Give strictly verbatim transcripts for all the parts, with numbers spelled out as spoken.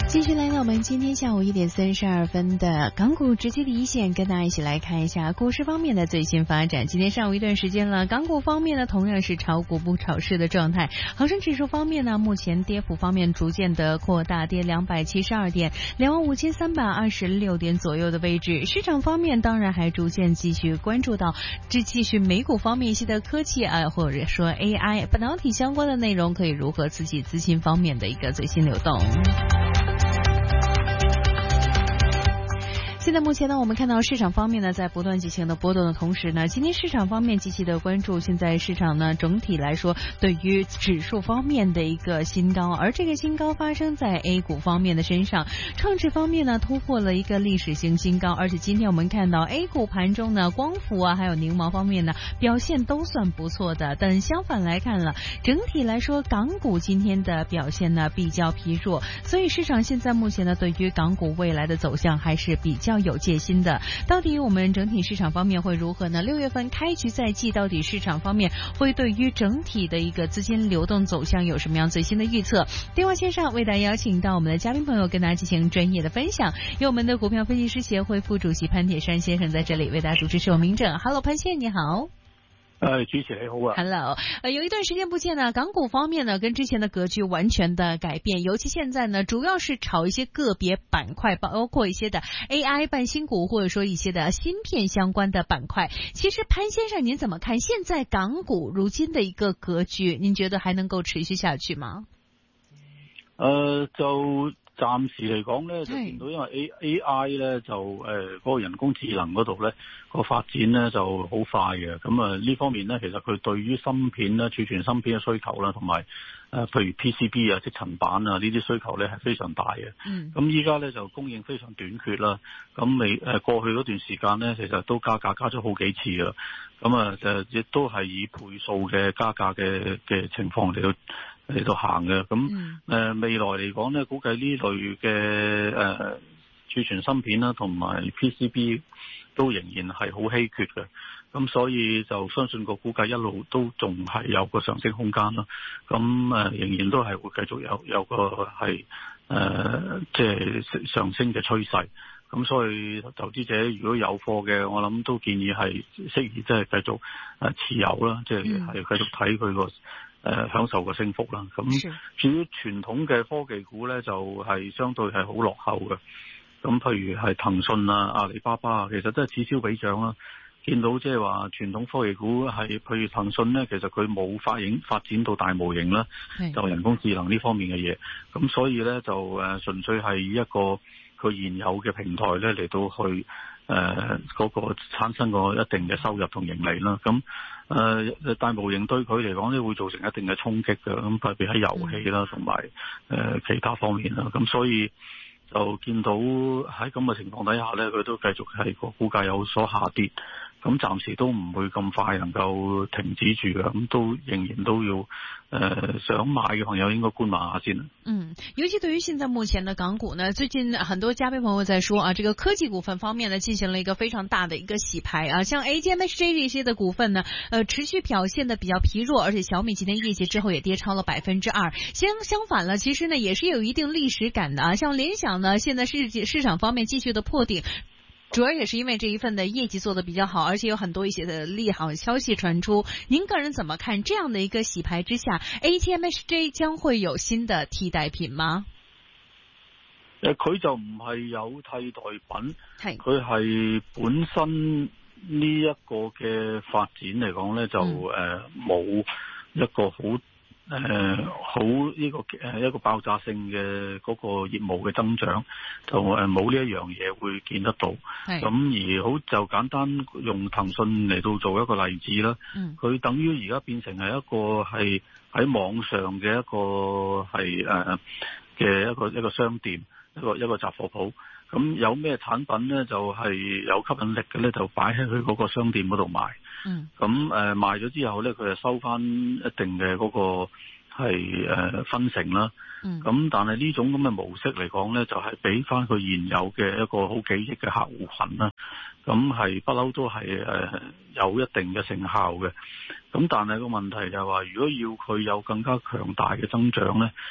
继续来到我们今天下午一点三十二分的港股直击第一线，跟大家一起来看一下股市方面的最新发展。今天上午一段时间了，港股方面呢同样是炒股不炒市的状态。恒生指数方面呢，目前跌幅方面逐渐的扩大，跌两百七十二点，两万五千三百二十六点左右的位置。市场方面当然还逐渐继续关注到这继续美股方面一些的科技啊，或者说 A I 半导体相关的内容可以如何刺激资金方面的一个最新流动。现在目前呢，我们看到市场方面呢，在不断进行的波动的同时呢，今天市场方面积极的关注，现在市场呢整体来说对于指数方面的一个新高，而这个新高发生在 A 股方面的身上，创指方面呢突破了一个历史性新高，而且今天我们看到 A 股盘中呢，光伏啊还有宁毛方面呢表现都算不错的，但相反来看了，整体来说港股今天的表现呢比较疲弱，所以市场现在目前呢对于港股未来的走向还是比较有戒心的。到底我们整体市场方面会如何呢？六月份开局在即，到底市场方面会对于整体的一个资金流动走向有什么样最新的预测？电话线上为大家邀请到我们的嘉宾朋友跟大家进行专业的分享，有我们的股票分析师协会副主席潘铁山先生在这里为大家主持，是我明正。Hello， 潘先生你好。 呃，主持你好啊 ，Hello， 呃，有一段时间不见呢，港股方面呢跟之前的格局完全的改变，尤其现在呢，主要是炒一些个别板块，包括一些的 A I 半新股，或者说一些的芯片相关的板块。其實潘先生，您怎麼看現在港股如今的一個格局？您覺得還能夠持續下去嗎？ 呃，就暫時嚟講咧，就見到因為 A A I 咧就誒嗰、呃那個人工智能嗰度咧個發展咧就好快嘅，咁啊呢方面咧其實佢對於芯片咧儲存芯片嘅需求啦，同埋誒譬如 P C B 啊、積層板啊呢啲需求咧係非常大嘅。嗯。咁依家咧就供應非常短缺啦，咁未誒過去嗰段時間咧其實都加價加咗好幾次啦，咁啊就亦都係以倍數嘅加價嘅嘅情況嚟到嚟到行嘅，咁誒、呃、未來嚟講咧，估計呢類嘅誒、呃、儲存芯片啦，同埋 P C B 都仍然係好稀缺嘅，咁所以就相信個估計一路都仲係有個上升空間啦。咁誒、呃、仍然都係會繼續有有個係誒即係上升嘅趨勢。咁所以投資者如果有貨嘅，我諗都建議係適宜即係繼續誒持有啦，即係係繼續睇佢個。誒、呃、享受個升幅啦，咁至於傳統嘅科技股咧，就係、是、相對係好落後嘅。咁譬如係騰訊啊、阿里巴巴啊，其實都係此消彼長啦。見到即係話傳統科技股係，譬如騰訊咧，其實佢冇發展發展到大模型啦，就人工智能呢方面嘅嘢。咁所以咧就誒、呃、純粹係一個佢現有嘅平台咧嚟到去誒嗰、呃那個產生個一定嘅收入同盈利啦。咁誒、呃、大模型對佢嚟講咧會造成一定嘅衝擊嘅，咁特別喺遊戲啦同埋誒其他方面啦，咁所以就見到喺咁嘅情況底下咧，佢都繼續係個股價有所下跌，咁暫時都唔會咁快能夠停止住嘅，咁都仍然都要誒、呃、想買嘅朋友應該觀望下先。 嗯，尤其對於現在目前的港股呢，最近很多嘉賓朋友在說啊，這個科技股份方面呢進行了一個非常大的一個洗牌啊，像 A T M X J 這些的股份呢，呃持續表現的比較疲弱，而且小米今天業績之後也跌超了百分之二。相相反了，其實呢也是有一定歷史感的啊，像聯想呢，現在市市場方面繼續的破頂。主要也是因為這一份的業績做得比較好，而且有很多一些的利好消息傳出。您個人怎麼看這樣的一個洗牌之下 A T M X J 將會有新的替代品嗎？ 誒，佢就唔係有替代品，係佢係本身呢一個嘅發展嚟講咧，就誒冇、呃、一個好。誒、呃，好呢、這個誒一個爆炸性嘅嗰個業務嘅增長，就誒冇呢一樣嘢會見得到。咁而好就簡單用騰訊嚟到做一個例子啦。佢、嗯、等於而家變成係一個係喺網上嘅一個係誒嘅一個一個商店，一個一個雜貨鋪。咁有咩產品咧，就係、是、有吸引力嘅咧，就擺喺佢嗰個商店嗰度賣。嗯。咁誒、呃、賣咗之後咧，佢就收翻一定嘅嗰個係誒、呃、分成啦。嗯。咁但係呢種咁嘅模式嚟講咧，就係俾翻佢現有嘅一個好幾億嘅客戶群啦。咁係不嬲都係誒、呃、有一定嘅成效嘅。咁但係個問題就係話，如果要佢有更加強大嘅增長咧，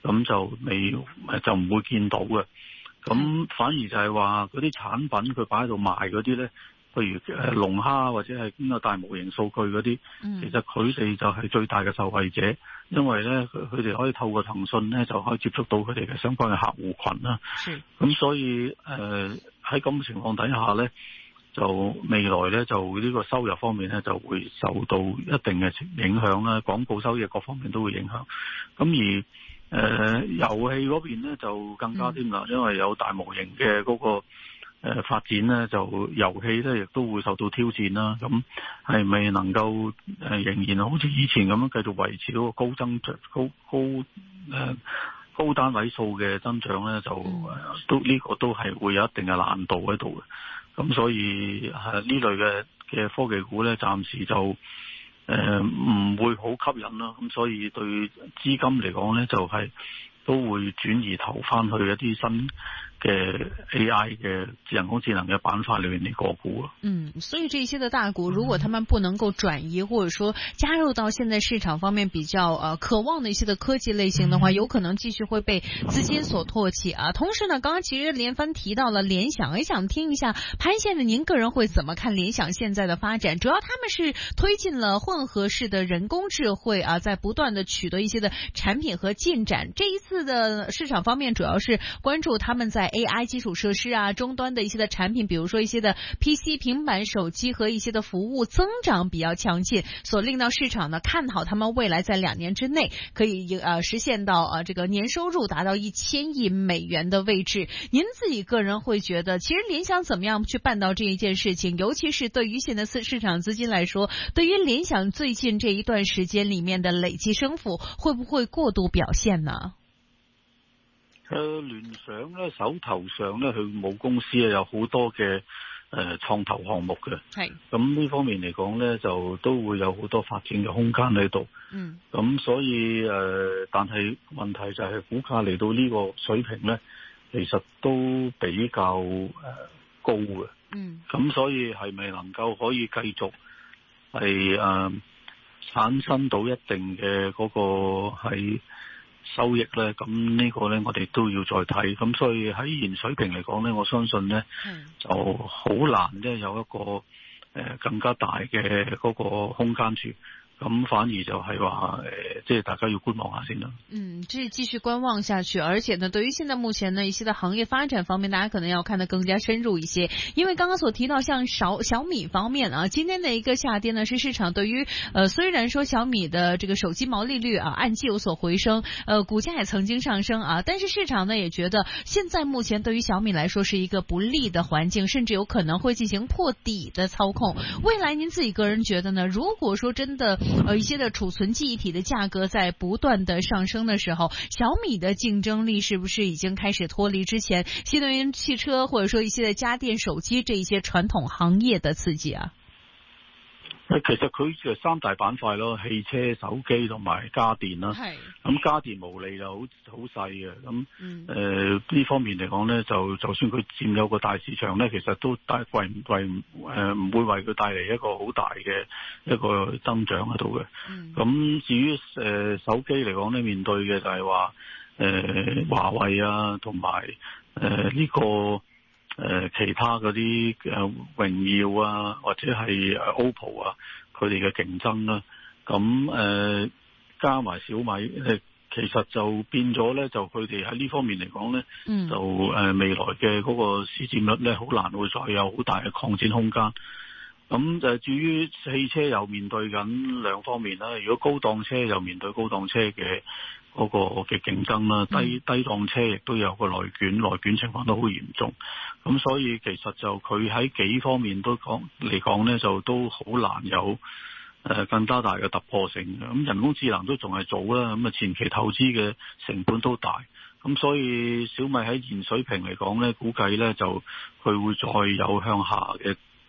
咁就未就唔會見到嘅。咁反而就係話嗰啲產品佢擺喺度賣嗰啲咧，譬如誒龍蝦或者係邊個大模型數據嗰啲，其實佢哋就係最大嘅受惠者，因為咧佢佢哋可以透過騰訊咧就可以接觸到佢哋嘅相關嘅客戶群啦。咁所以誒喺咁嘅情況底下咧，就未來咧就呢個收入方面咧就會受到一定嘅影響啦，廣告收益各方面都會影響。咁而誒遊戲嗰邊咧就更加添啦，因為有大模型嘅嗰個誒發展咧，就遊戲咧亦都會受到挑戰啦。咁係咪能夠誒仍然好似以前咁樣繼續維持嗰個高增長、高高誒高單位數嘅增長咧？就誒都呢個都係會有一定嘅難度喺度嘅。咁所以係呢類嘅嘅科技股咧，暫時就誒唔、呃、會好吸引啦。咁所以對資金嚟講咧，就係、是、都會轉移投翻去一啲新嘅 A I 嘅人工智能嘅板塊裏面的個股。 嗯，所以這些的大股，如果他們不能夠轉移，或者說加入到現在市場方面比較呃渴望的一些的科技類型的話，有可能繼續會被資金所唾棄啊。同時呢，剛剛其實連番提到了聯想，也想聽一下潘先生您個人會怎麼看聯想現在的發展？主要他們是推進了混合式的人工智慧啊，在不斷的取得一些的產品和進展。這一次的市場方面主要是關注他們在A I 基礎設施啊，終端的一些的產品，比如說一些的 P C 平板手機和一些的服務增長比較強勁，所令到市場呢看好他們未來在兩年之內可以呃實現到呃這個年收入達到一千億美元的位置。您自己個人會覺得，其實聯想怎麼樣去辦到這一件事情？尤其是對於現在市市場資金來說，對於聯想最近這一段時間裏面的累計升幅，會不會過度表現呢？ 誒聯想咧手頭上咧佢母公司啊有好多嘅誒創投項目嘅，係咁呢方面嚟講咧就都會有好多發展嘅空間喺度。嗯，咁所以誒、呃，但係問題就係股價嚟到呢個水平咧，其實都比較誒、呃、高嘅。嗯，咁所以係咪能夠可以繼續係誒、呃、產生到一定嘅嗰個係收益咧，咁呢個咧我哋都要再睇，咁所以喺現水平嚟講咧，我相信咧就好難咧有一個誒、呃、更加大嘅嗰個空間住。咁反而就係話誒，即係大家要觀望下先啦。 嗯，這繼續觀望下去，而且呢，對於現在目前呢一些的行業發展方面，大家可能要看得更加深入一些。因為剛剛所提到，像小小米方面啊，今天的一個下跌呢，是市場對於呃雖然說小米的這個手機毛利率啊按季有所回升，呃股價也曾經上升啊，但是市場呢也覺得現在目前對於小米來說是一個不利的環境，甚至有可能會進行破底的操控。未來您自己個人覺得呢？如果說真的呃，一些的儲存記憶體的價格在不斷的上升的時候，小米的競爭力是不是已經開始脫離之前新能源汽車或者說一些的家電手機這一些傳統行業的刺激啊？ 其實佢就三大板塊咯，汽車、手機同埋家電啦。係。咁家電毛利就好好細嘅，咁誒呢方面嚟講咧，就就算佢佔有個大市場咧，其實都帶為為誒唔會為佢帶嚟一個好大嘅一個增長喺度嘅。咁、嗯、至於誒、呃、手機嚟講咧，面對嘅就係話誒華為啊，同埋誒呢個。誒、呃，其他嗰啲誒榮耀啊，或者係誒 O P P O 啊，佢哋嘅競爭啦，咁誒、呃、加埋小米誒，其實就變咗咧，就佢哋喺呢方面嚟講咧，嗯、就誒、呃、未來嘅嗰個市佔率咧，好難會再有好大嘅擴展空間。咁就至於汽車又面對緊兩方面啦，如果高檔車又面對高檔車嘅嗰個嘅競爭啦，低低檔車亦都有個內卷，內卷情況都好嚴重。咁所以其實就佢喺幾方面都講嚟講咧，就都好難有誒更加大嘅突破性嘅。咁人工智能都仲係早啦，咁啊前期投資嘅成本都大。咁所以小米喺現水平嚟講咧，估計咧就佢會再有向下嘅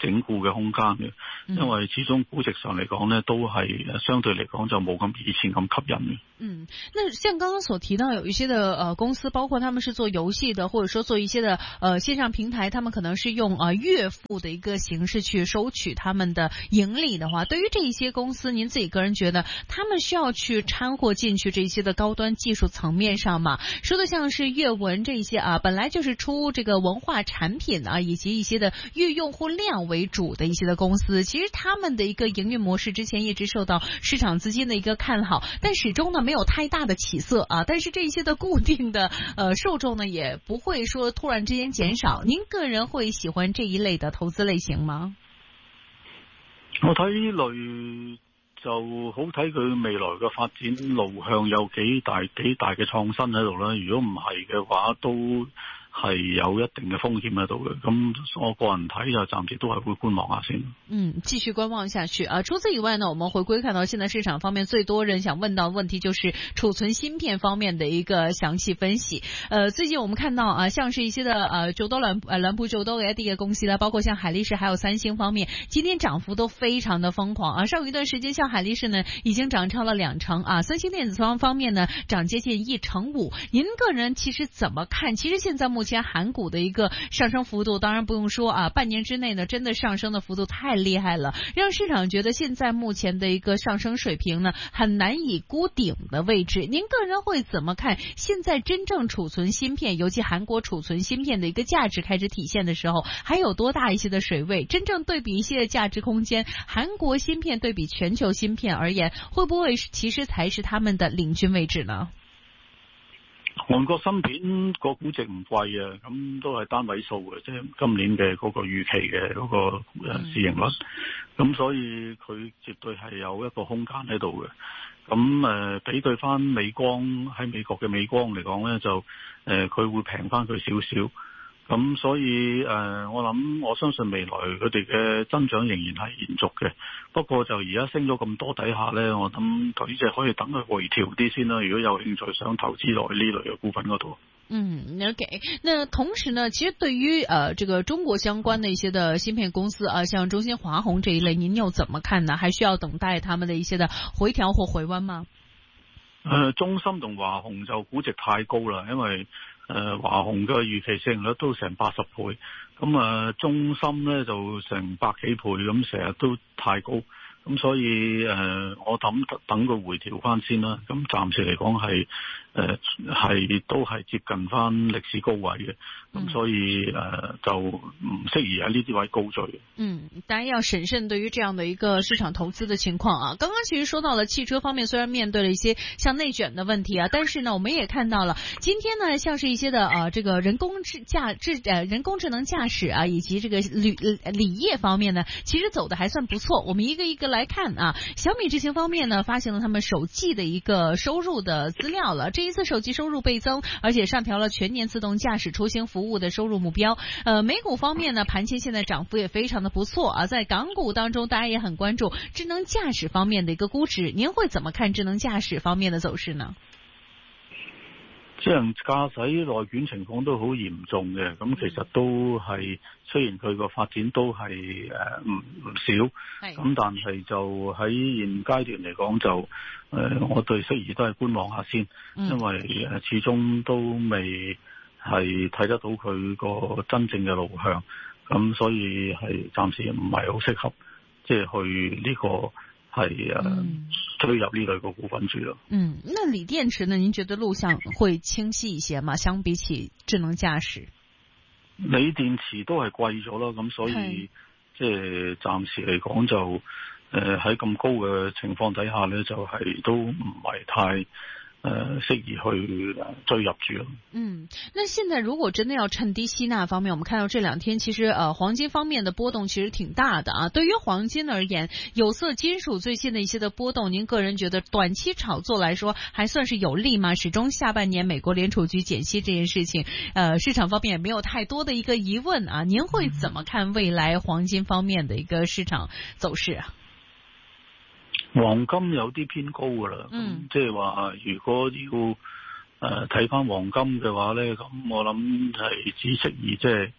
整固嘅空間嘅，因為始終估值上嚟講呢，都係相對嚟講就冇咁以前咁吸引嘅。 嗯，那像剛剛所提到有一些的呃公司，包括他們是做遊戲的，或者說做一些的呃線上平台，他們可能是用呃月付的一個形式去收取他們的盈利的話，對於這一些公司，您自己個人覺得他們需要去摻和進去這一些的高端技術層面上嗎？說的像是閱文這一些啊，本來就是出這個文化產品啊，以及一些的月用戶量為主的一些的公司，其實他們的一個營運模式之前一直受到市場資金的一個看好，但始終呢沒有太大的起色啊。但是這一些的固定的呃受眾呢，也不會說突然之間減少。您個人會喜歡這一類的投資類型嗎？ 我睇呢類就好睇佢未來嘅發展路向有幾大幾大嘅創新喺度啦。如果唔係嘅話，都係有一定嘅風險喺度嘅，咁我個人睇就暫時都係會觀望下先。 嗯，繼續觀望下去啊。除此以外呢，我們回歸看到現在市場方面最多人想問到的問題就是儲存芯片方面的一個詳細分析。呃，最近我們看到啊，像是一些的呃做多兩呃兩部做多嘅一啲嘅公司啦，包括像海力士還有三星方面，今天漲幅都非常的瘋狂啊。上一段時間，像海力士呢已經漲超了兩成啊，三星電子方方面呢漲接近一成五。您個人其實怎麼看？其實現在目前韓股的一個上升幅度，當然不用說啊，半年之內呢，真的上升的幅度太厲害了，讓市場覺得現在目前的一個上升水平呢，很難以估頂的位置。您個人會怎麼看？現在真正儲存芯片，尤其韓國儲存芯片的一個價值開始體現的時候，還有多大一些的水位？真正對比一些的價值空間，韓國芯片對比全球芯片而言，會不會其實才是他們的領軍位置呢？ 韓國芯片個估值唔貴啊，咁都係單位數嘅，即係今年嘅嗰個預期嘅嗰個誒市盈率，咁、嗯、所以佢絕對係有一個空間喺度嘅。咁誒、呃、比對翻美光喺美國嘅美光嚟講咧，就誒佢、呃、會平翻佢少少。咁所以誒、呃，我諗我相信未來佢哋嘅增長仍然係延續嘅。不過就而家升咗咁多底下呢，我諗投資者可以等佢回調啲先啦。如果有興趣想投資落呢類嘅股份嗰度。 嗯 ，OK。那同時呢，其實對於呃這個中國相關的一些的芯片公司啊，像中芯華虹這一類，您又怎麼看呢？還需要等待他們的一些的回調或回溫嗎？ 誒、呃，中芯同華虹就估值太高啦，因為誒華虹嘅預期市盈率都成八十倍，咁啊、呃、中芯咧就成百幾倍，咁成日都太高，咁所以誒、呃、我等等佢回調翻先啦。咁暫時嚟講係誒係都係接近翻歷史高位嘅，咁、嗯、所以誒、呃、就唔適宜喺呢啲位高追。 嗯，當然要審慎對於這樣的一個市場投資的情況啊。剛剛其實說到了汽車方面，雖然面對了一些像內卷的問題啊，但是呢，我們也看到了今天呢，像是一些的呃這個人工智駕智呃人工智能駕駛啊，以及這個鋁鋁業方面呢，其實走得還算不錯。我們一個一個來看啊，小米智行方面呢，發行了他們首季的一個收入的資料了。這一次手機收入倍增，而且上調了全年自動駕駛出行服務的收入目標。呃，美股方面呢，盤前現在漲幅也非常的不錯啊。在港股當中，大家也很關注智能駕駛方面的一個估值。您會怎麼看智能駕駛方面的走勢呢？ 智能駕駛內卷情況都好嚴重嘅，咁其實都係雖然佢個發展都係誒唔唔少，咁但係就喺現階段嚟講就誒、呃，我對適宜都係觀望下先，嗯、因為誒始終都未係睇得到佢個真正嘅路向，咁所以係暫時唔係好適合即係去呢、這個。係誒，推入呢類個股份住咯。 嗯，那鋰電池呢？您覺得路向會清晰一些嗎？相比起智能駕駛， 鋰電池都係貴咗啦，咁所以即係暫時嚟講就誒喺咁高嘅情況底下呢，就係、是、都唔係太。呃，適宜去追入住。 嗯，那現在如果真的要趁低吸納方面，我們看到這兩天其實呃黃金方面的波動其實挺大的啊。對於黃金而言，有色金屬最近的一些的波動，您個人覺得短期炒作來說還算是有利嗎？始終下半年美國聯儲局減息這件事情，呃，市場方面也沒有太多的一個疑問啊。您會怎麼看未來黃金方面的一個市場走勢啊？ 黃金有啲偏高噶啦，嗯，即係話如果要誒睇翻黃金嘅話咧，咁我諗係只適宜即係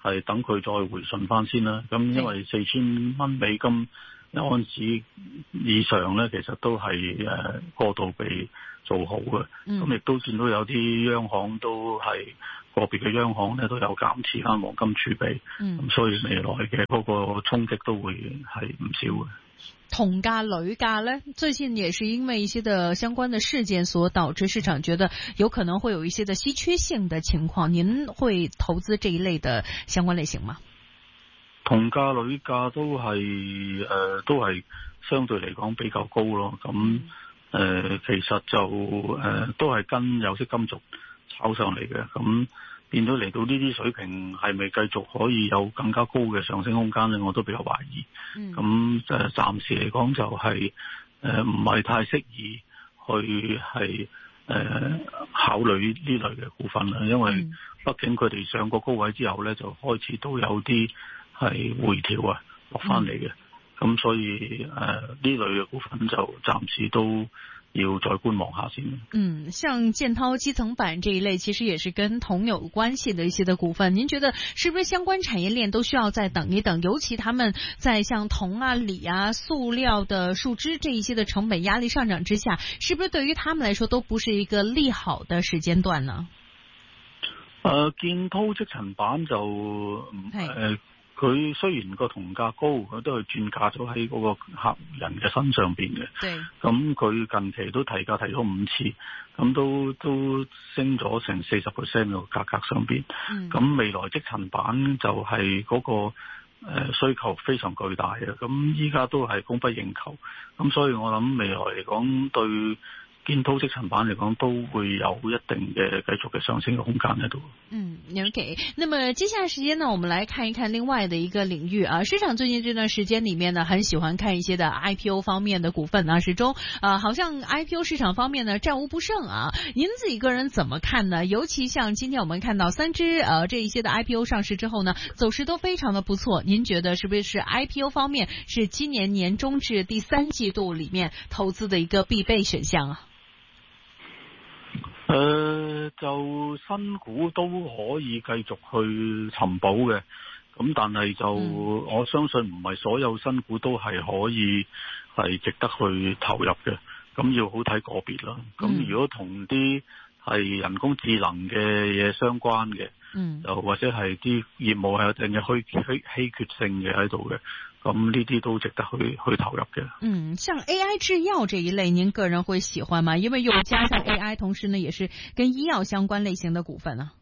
係等佢再回順翻先啦。咁因為四千蚊美金一盎司以上咧，其實都係誒過度被做好嘅。咁亦都見到有啲央行都係個別嘅央行咧都有減持翻黃金儲備。咁、嗯、所以未來嘅嗰個衝擊都會係唔少嘅。 銅價、鋁價呢，最近也是因為一些的相關的事件所導致市場覺得有可能會有一些的稀缺性的情況。您會投資這一類的相關類型嗎？ 銅價、鋁價都係誒、呃，都係相對嚟講比較高咯。咁誒、呃，其實就誒、呃、都係跟有色金屬炒上嚟嘅。咁變咗嚟到呢啲水平，係咪繼續可以有更加高嘅上升空間呢？我都比較懷疑。咁誒暫時嚟講就係誒唔係太適宜去係誒、呃、考慮呢類嘅股份啦，因為畢竟佢哋上過高位之後呢，就開始都有啲係回調啊落翻嚟嘅。咁、嗯、所以誒呢、呃、類嘅股份就暫時都要再觀望下先。 嗯，像建滔基層板這一類，其實也是跟銅有關係的一些的股份。您覺得是不是相關產業鏈都需要再等一等？尤其他們在像銅啊、鋰啊、塑料的樹脂這一些的成本壓力上漲之下，是不是對於他們來說都不是一個利好的時間段呢？ 呃，建滔積層板就誒。佢雖然個銅價高，佢都係轉嫁咗喺嗰個客人嘅身上邊嘅。咁佢近期都提價提咗五次，咁都都升咗成四十 percent 嘅價格上邊。咁、嗯、未來積層板就係嗰、那個誒、呃、需求非常巨大嘅。咁依家都係供不應求。咁所以我諗未來嚟講對建滔積層板嚟講都會有一定嘅繼續嘅上升嘅空間喺度。 嗯 ，OK。那麼接下來時間呢，我們來看一看另外的一個領域啊。市場最近這段時間裏面呢，很喜歡看一些的 I P O 方面的股份啊，始終啊，好像 I P O 市場方面呢戰無不勝啊。您自己個人怎麼看呢？尤其像今天我們看到三隻呃這一些的 I P O 上市之後呢，走勢都非常的不錯。您覺得是不是 I P O 方面是今年年中至第三季度裏面投資的一個必備選項啊？ 誒、呃，就新股都可以繼續去尋寶嘅，咁但係就、嗯、我相信唔係所有新股都係可以係值得去投入嘅，咁要好睇個別啦。咁、嗯、如果同啲係人工智能嘅嘢相關嘅，嗯，又或者係啲業務係有一定嘅虛虛稀缺性嘅喺度嘅。咁呢啲都值得去去投入嘅。嗯， 像 A I 製藥這一類，您個人會喜歡嗎？因為又加上 A I， 同時呢也是跟醫藥相關類型的股份啊。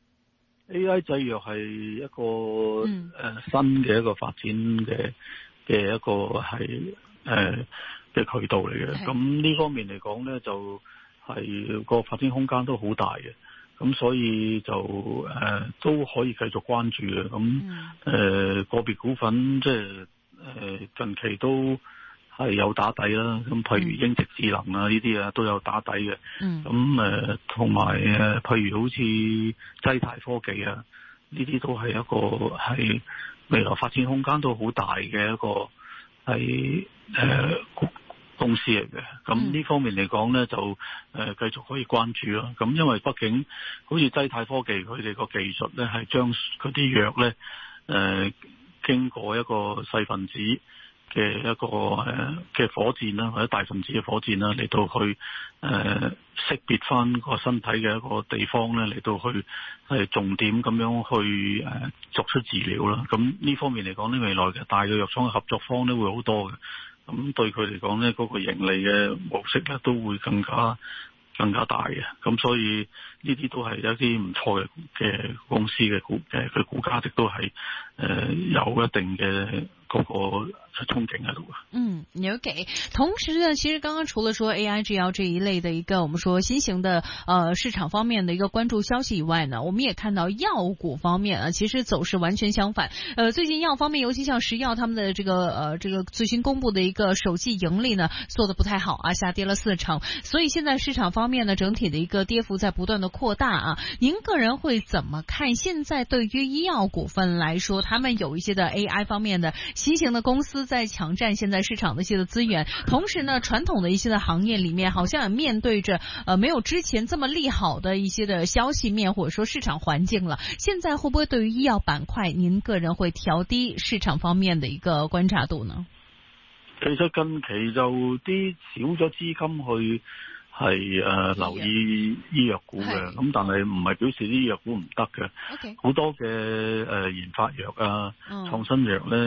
A I 製藥係一個誒、嗯呃、新嘅一個發展嘅嘅一個係誒嘅渠道嚟嘅。咁呢方面嚟講呢，就係個發展空間都好大嘅。咁所以就誒、呃、都可以繼續關注嘅。咁誒、呃、個別股份即係誒近期都係有打底啦。咁譬如英直智能啊呢啲啊都有打底嘅。咁誒同埋誒譬如好似濟泰科技啊呢啲都係一個係未來發展空間都好大嘅一個係誒。呃公司嚟嘅，咁呢方面嚟講呢，就誒、呃、繼續可以關注咯。咁因為畢竟好似濟泰科技佢哋個技術呢，係將嗰啲藥呢誒、呃、經過一個細分子嘅一個誒嘅、呃、火箭啦，或者大分子嘅火箭啦，嚟到去誒、呃、識別翻個身體嘅一個地方呢，嚟到去係重點咁樣去誒、呃、作出治療啦。咁呢方面嚟講呢，未來嘅大嘅藥廠嘅合作方呢會好多嘅。咁對佢嚟講呢，嗰個盈利嘅模式呢都會更加更加大嘅。咁所以呢啲都係一啲唔錯嘅嘅公司嘅股嘅佢股價值都係誒、呃、有一定嘅嗰個憧憬喺度啊。 嗯 ，OK。同時呢，其實剛剛除了說 A I 製藥這一類的一個我們說新型的呃市場方面的一個關注消息以外呢，我們也看到藥股方面啊，其實走勢完全相反。呃，最近藥方面，尤其像石藥他們的這個呃這個最新公布的一個首季盈利呢，做得不太好啊，下跌了四成。所以現在市場方面呢，整體的一個跌幅在不斷的擴大啊。您個人會怎麼看？現在對於醫藥股份來說，他們有一些的 A I 方面的新型的公司司在搶佔現在市場的一些的資源，同時呢，傳統的一些的行業裏面，好像也面對着呃沒有之前這麼利好的一些的消息面，或者說市場環境了。現在會不會對於醫藥板塊，您個人會調低市場方面的一個觀察度呢？ 其實近期就啲少咗資金去係誒、呃、留意醫藥股嘅，咁但係唔係表示啲醫藥股唔得嘅，好、okay. 多嘅誒、呃、研發藥啊、創、嗯、新藥咧。